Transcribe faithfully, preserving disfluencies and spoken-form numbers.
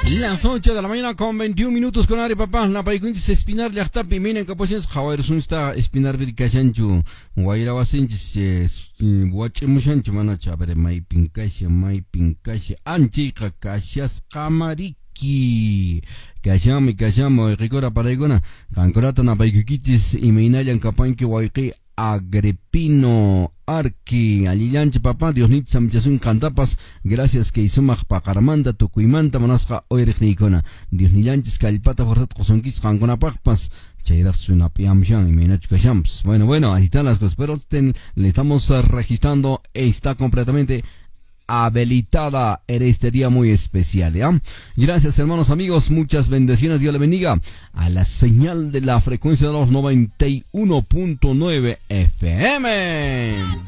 Las ocho de la mañana con veintiún minutos con Ari Papá. La paikuntis espinar llaqta piminen capochens jawair sunsta espinar birkashanchu. Guaira wasinchis wachimushanchu mana chabere mai pinkasha mai pinkasha anchi kakashas kamariki. Kashami kashamo ricora paraigona. Kankorata na paikukitis imeinayan kapanki waiki Agripino Arki Alillanchi papá Dios nitsam chasun cantapas gracias que isumaj paqaramanta tukuymanta manasqa oyrikniykuna Dios nillanchis kalpata forzat qosunkis qankunapaqpas chayras sunapiamshan y menachu kashams. Bueno, bueno, ahí están las cosas, pero ten, le estamos uh, registrando, está completamente habilitada, este día muy especial, ¿ya? Gracias, hermanos amigos, muchas bendiciones, Dios le bendiga a la señal de la frecuencia de los noventa y uno punto nueve F M.